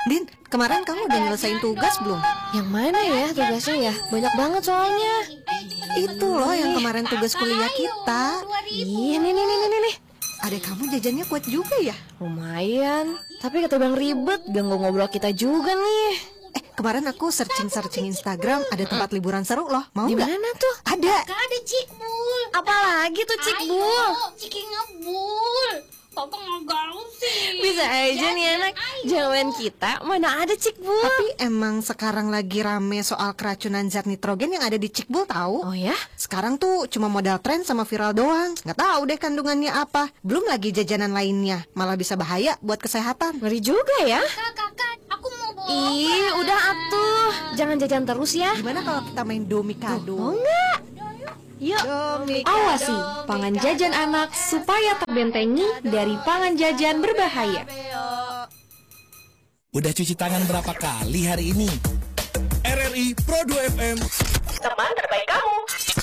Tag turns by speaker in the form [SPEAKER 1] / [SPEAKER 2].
[SPEAKER 1] Din, kemarin kamu udah nyelesain tugas belum?
[SPEAKER 2] Yang mana ya tugasnya ya? Banyak banget soalnya.
[SPEAKER 1] Itu loh yang kemarin tugas kuliah kita.
[SPEAKER 2] Iya, nih.
[SPEAKER 1] Adek kamu jajannya kuat juga ya?
[SPEAKER 2] Lumayan, tapi kata Bang ribet, ganggu ngobrol kita juga nih.
[SPEAKER 1] Kemarin aku searching Instagram, ada tempat liburan seru loh. Mau
[SPEAKER 2] Di
[SPEAKER 1] nggak?
[SPEAKER 2] mana tuh?
[SPEAKER 1] Ada.
[SPEAKER 3] Ada Cikbul.
[SPEAKER 2] Apalagi tuh Cikbul?
[SPEAKER 3] Ayo, Ciki ngebul. Kakak nggak gaul sih.
[SPEAKER 2] Bisa aja nih anak. Jangan kita, mana ada Cikbul.
[SPEAKER 1] Tapi emang sekarang lagi rame soal keracunan zat nitrogen yang ada di Cikbul tahu?
[SPEAKER 2] Oh ya?
[SPEAKER 1] Sekarang tuh cuma modal tren sama viral doang. Nggak tahu deh kandungannya apa. Belum lagi jajanan lainnya. Malah bisa bahaya buat kesehatan.
[SPEAKER 2] Ngeri juga ya.
[SPEAKER 3] Kakak, aku mau bawa.
[SPEAKER 2] Ih, udah atuh. Jangan jajan terus ya.
[SPEAKER 1] Gimana kalau kita main domikado?
[SPEAKER 2] Oh enggak. Yuk.
[SPEAKER 1] Domikado.
[SPEAKER 4] Awasi pangan jajan anak supaya terbentengi dari pangan jajan berbahaya.
[SPEAKER 5] Udah cuci tangan berapa kali hari ini? RRI Pro 2 FM.
[SPEAKER 4] Teman terbaik kamu.